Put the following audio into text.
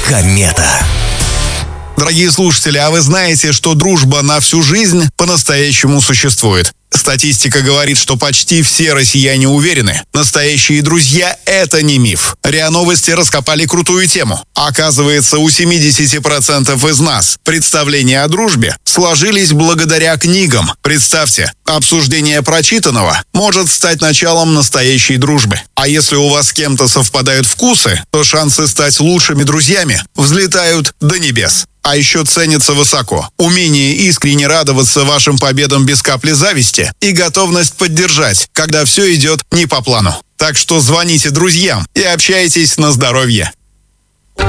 Комета. Дорогие слушатели, а вы знаете, что дружба на всю жизнь по-настоящему существует? Статистика говорит, что почти все россияне уверены, настоящие друзья – это не миф. РИА Новости раскопали крутую тему. Оказывается, у 70% из нас представления о дружбе сложились благодаря книгам. Представьте, обсуждение прочитанного может стать началом настоящей дружбы. А если у вас с кем-то совпадают вкусы, то шансы стать лучшими друзьями взлетают до небес. А еще ценится высоко умение искренне радоваться вашим победам без капли зависти и готовность поддержать, когда все идет не по плану. Так что звоните друзьям и общайтесь на здоровье.